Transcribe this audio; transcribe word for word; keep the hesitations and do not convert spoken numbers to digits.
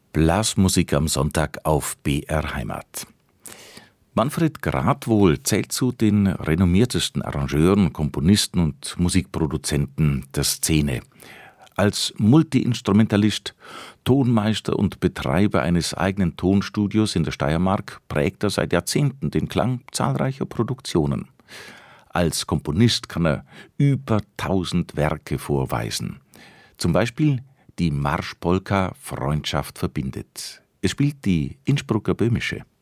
Blasmusik am Sonntag auf B R Heimat. Manfred Gradwohl zählt zu den renommiertesten Arrangeuren, Komponisten und Musikproduzenten der Szene. Als Multiinstrumentalist, Tonmeister und Betreiber eines eigenen Tonstudios in der Steiermark prägt er seit Jahrzehnten den Klang zahlreicher Produktionen. Als Komponist kann er über tausend Werke vorweisen. Zum Beispiel die Marschpolka Freundschaft verbindet. Es spielt die Innsbrucker Böhmische.